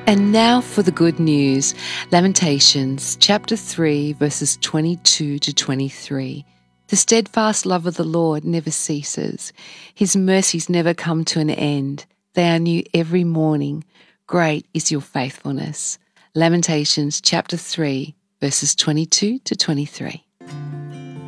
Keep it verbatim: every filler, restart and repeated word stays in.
And now for the good news. Lamentations chapter three, verses twenty-two to twenty-three. The steadfast love of the Lord never ceases. His mercies never come to an end. They are new every morning. Great is your faithfulness. Lamentations chapter three, verses twenty-two to twenty-three.